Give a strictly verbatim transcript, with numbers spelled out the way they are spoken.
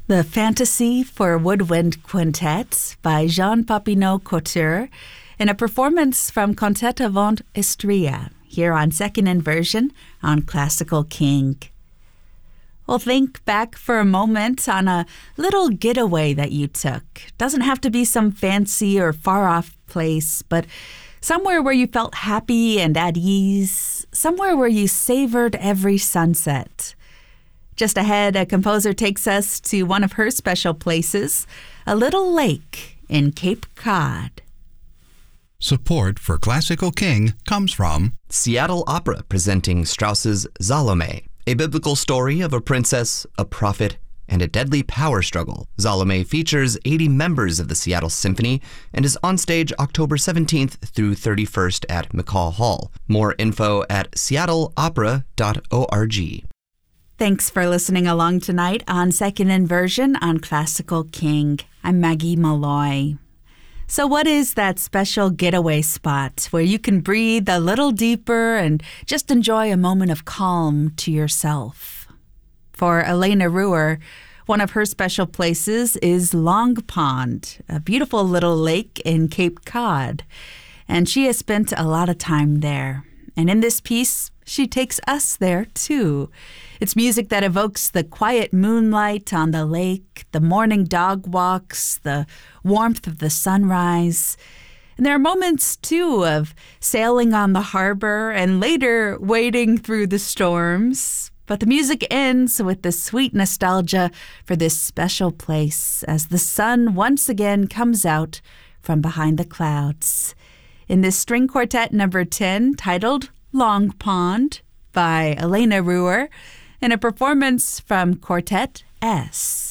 The Fantasy for Woodwind Quintet by Jean Papineau Couture in a performance from Concerta Vent Estria here on Second Inversion on Classical King. Well, think back for a moment on a little getaway that you took. Doesn't have to be some fancy or far-off place, but somewhere where you felt happy and at ease, somewhere where you savored every sunset. Just ahead, a composer takes us to one of her special places, a little lake in Cape Cod. Support for Classical King comes from Seattle Opera presenting Strauss's Salome, a biblical story of a princess, a prophet, and a deadly power struggle. Salome features eighty members of the Seattle Symphony and is on stage October seventeenth through thirty-first at McCaw Hall. More info at seattle opera dot org. Thanks for listening along tonight on Second Inversion on Classical King. I'm Maggie Malloy. So what is that special getaway spot where you can breathe a little deeper and just enjoy a moment of calm to yourself? For Elena Ruhr, one of her special places is Long Pond, a beautiful little lake in Cape Cod. And she has spent a lot of time there. And in this piece, she takes us there too. It's music that evokes the quiet moonlight on the lake, the morning dog walks, the warmth of the sunrise. And there are moments, too, of sailing on the harbor and later wading through the storms. But the music ends with the sweet nostalgia for this special place as the sun once again comes out from behind the clouds. In this string quartet number ten, titled Long Pond by Elena Ruhr, in a performance from Quartet S.